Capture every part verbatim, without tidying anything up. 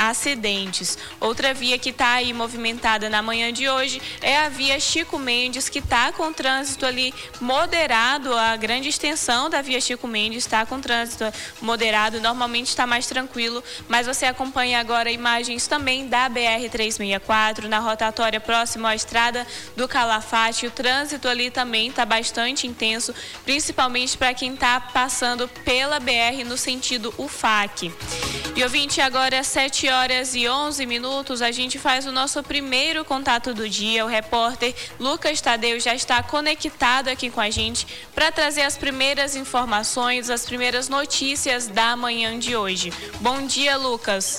acidentes. Outra via que está aí movimentada na manhã de hoje é a via Chico Mendes, que está com trânsito ali moderado. A grande extensão da via Chico Mendes está com trânsito moderado, normalmente está mais tranquilo, mas você acompanha agora imagens também da B R trezentos e sessenta e quatro, na rotatória próximo à estrada do Calafate. O trânsito ali também está bastante intenso, principalmente para quem está passando pela B R no sentido U F A C. E ouvinte, agora às sete horas e onze minutos, a gente faz o nosso primeiro contato do dia. O repórter Lucas Tadeu já está conectado aqui com a gente para trazer as primeiras informações, as primeiras notícias da manhã de hoje. Bom dia, Lucas.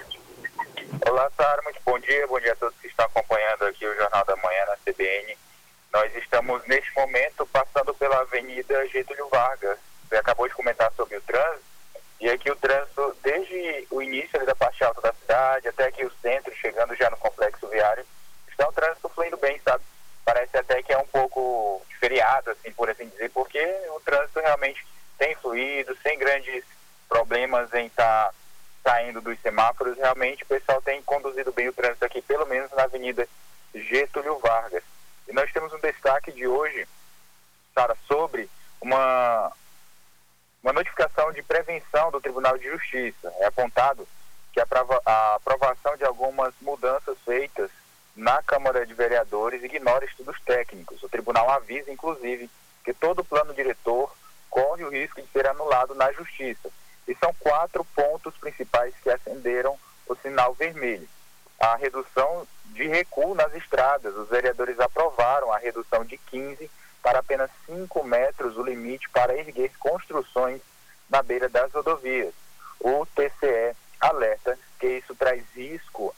Olá, Sara, muito bom dia. Bom dia a todos que estão acompanhando aqui o Jornal da Manhã na C B N. Nós estamos, neste momento, passando pela Avenida Getúlio Vargas. Você acabou de comentar sobre o trânsito, e aqui o trânsito, desde o início ali da parte alta da cidade, até aqui o centro, chegando já no complexo viário, está o trânsito fluindo bem, sabe? Parece até que é um pouco de feriado, assim, por assim dizer, porque o trânsito realmente tem fluído, sem grandes problemas em estar tá saindo dos semáforos. Realmente o pessoal tem conduzido bem o trânsito aqui, pelo menos na Avenida Getúlio Vargas. E nós temos um destaque de hoje, Sara, sobre uma, uma notificação de prevenção do Tribunal de Justiça. É apontado que a, prova, a aprovação de algumas mudanças feitas na Câmara de Vereadores ignora estudos técnicos. O tribunal avisa, inclusive, que todo plano diretor corre o risco de ser anulado na Justiça. E são quatro pontos principais que acenderam o sinal vermelho. A redução de recuo nas estradas. Os vereadores aprovaram a redução de quinze para apenas cinco metros o limite para erguer construções na beira das rodovias. O T C E alerta que isso traz risco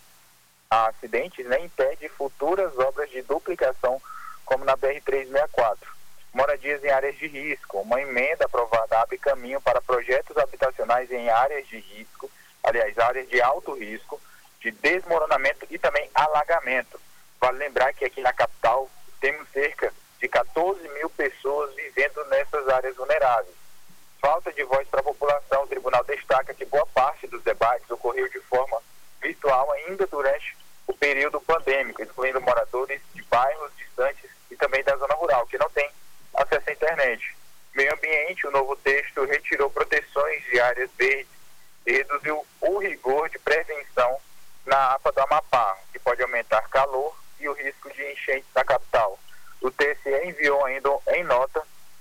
a acidentes, né, impede futuras obras de duplicação, como na B R trezentos e sessenta e quatro. Moradias em áreas de risco. Uma emenda aprovada abre caminho para projetos habitacionais em áreas de risco, aliás, áreas de alto risco, de desmoronamento e também alagamento. Vale lembrar que aqui na capital temos cerca de catorze mil pessoas vivendo nessas áreas vulneráveis. Falta de voz para a população. O tribunal destaca que boa parte dos debates ocorreu de forma virtual ainda durante o período pandêmico, incluindo moradores de bairros distantes e também da zona rural, que não tem acesso à internet. Meio ambiente, o novo texto retirou proteções de áreas verdes e reduziu o rigor de prevenção na A P A do Amapá, que pode aumentar calor e o risco de enchentes na capital. O T C E enviou ainda em nota,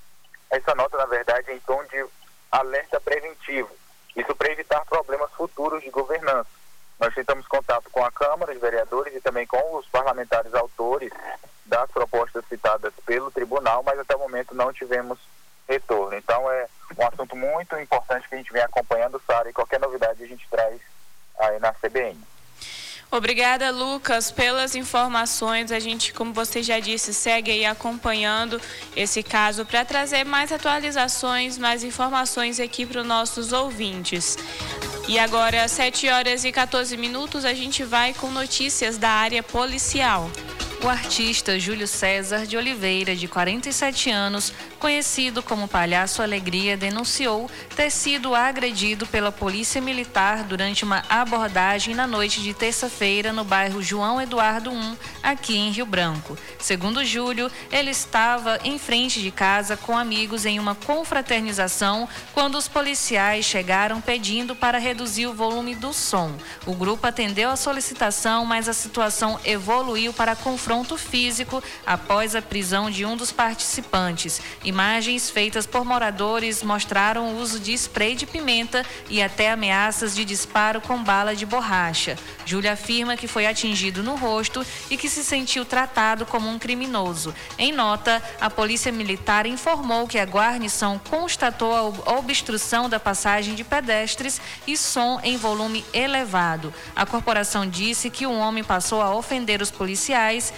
essa nota, na verdade, em tom de alerta preventivo, isso para evitar problemas futuros de governança. Nós tentamos contato com a Câmara de Vereadores e também com os parlamentares autores das propostas citadas pelo tribunal, mas até o momento não tivemos retorno. Então é um assunto muito importante que a gente vem acompanhando, Sara, e qualquer novidade a gente traz aí na C B N. Obrigada, Lucas, pelas informações. A gente, como você já disse, segue aí acompanhando esse caso para trazer mais atualizações, mais informações aqui para os nossos ouvintes. E agora, às sete horas e quatorze minutos, a gente vai com notícias da área policial. O artista Júlio César de Oliveira, de quarenta e sete anos, conhecido como Palhaço Alegria, denunciou ter sido agredido pela Polícia Militar durante uma abordagem na noite de terça-feira no bairro João Eduardo primeiro, aqui em Rio Branco. Segundo Júlio, ele estava em frente de casa com amigos em uma confraternização quando os policiais chegaram pedindo para reduzir o volume do som. O grupo atendeu a solicitação, mas a situação evoluiu para confronto físico após a prisão de um dos participantes. Imagens feitas por moradores mostraram o uso de spray de pimenta e até ameaças de disparo com bala de borracha. Júlio afirma que foi atingido no rosto e que se sentiu tratado como um criminoso. Em nota, a Polícia Militar informou que a guarnição constatou a obstrução da passagem de pedestres e som em volume elevado. A corporação disse que o homem passou a ofender os policiais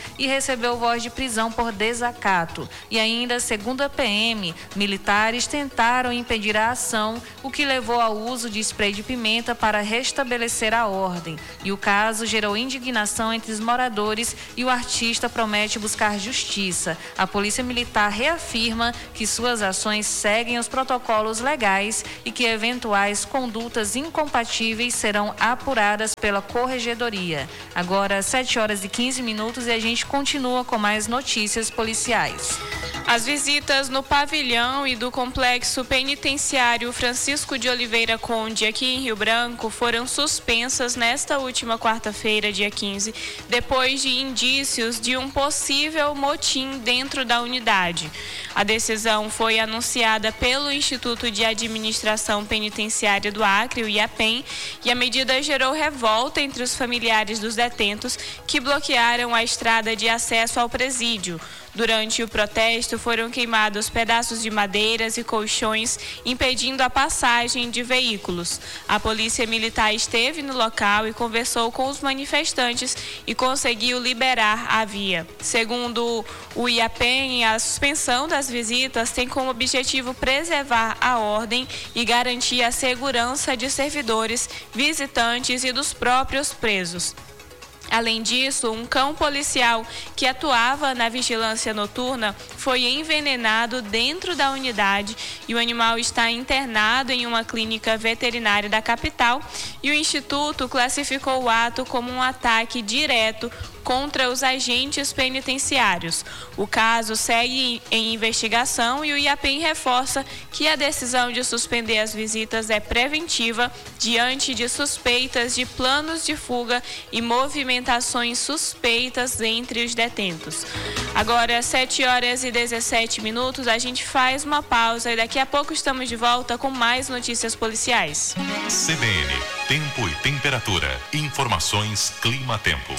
e recebeu voz de prisão por desacato. E ainda, segundo a P M, militares tentaram impedir a ação, o que levou ao uso de spray de pimenta para restabelecer a ordem. E o caso gerou indignação entre os moradores e o artista promete buscar justiça. A Polícia Militar reafirma que suas ações seguem os protocolos legais e que eventuais condutas incompatíveis serão apuradas pela Corregedoria. Agora, sete horas e quinze minutos e a gente continua com mais notícias policiais. As visitas no pavilhão e do complexo penitenciário Francisco de Oliveira Conde, aqui em Rio Branco, foram suspensas nesta última quarta-feira, dia quinze, depois de indícios de um possível motim dentro da unidade. A decisão foi anunciada pelo Instituto de Administração Penitenciária do Acre, o IAPEN, e a medida gerou revolta entre os familiares dos detentos que bloquearam a estrada de acesso ao presídio. Durante o protesto, foram queimados pedaços de madeiras e colchões, impedindo a passagem de veículos. A Polícia Militar esteve no local e conversou com os manifestantes e conseguiu liberar a via. Segundo o IAPEN, a suspensão das visitas tem como objetivo preservar a ordem e garantir a segurança de servidores, visitantes e dos próprios presos. Além disso, um cão policial que atuava na vigilância noturna foi envenenado dentro da unidade e o animal está internado em uma clínica veterinária da capital e o Instituto classificou o ato como um ataque direto contra os agentes penitenciários. O caso segue em investigação e o IAPEN reforça que a decisão de suspender as visitas é preventiva diante de suspeitas de planos de fuga e movimentações suspeitas entre os detentos. Agora, sete horas e dezessete minutos, a gente faz uma pausa e daqui a pouco estamos de volta com mais notícias policiais. C B N, tempo e temperatura. Informações Clima-Tempo.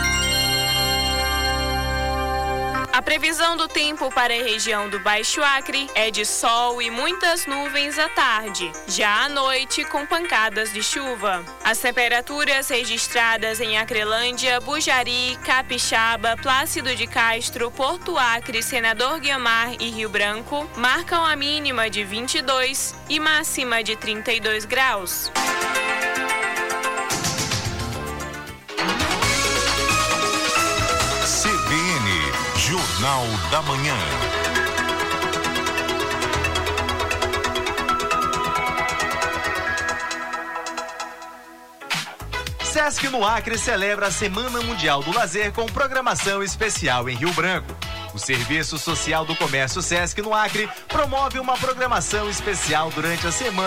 A previsão do tempo para a região do Baixo Acre é de sol e muitas nuvens à tarde, já à noite com pancadas de chuva. As temperaturas registradas em Acrelândia, Bujari, Capixaba, Plácido de Castro, Porto Acre, Senador Guiomar e Rio Branco marcam a mínima de vinte e dois e máxima de trinta e dois graus. Jornal da Manhã. Sesc no Acre celebra a Semana Mundial do Lazer com programação especial em Rio Branco. O Serviço Social do Comércio Sesc no Acre promove uma programação especial durante a semana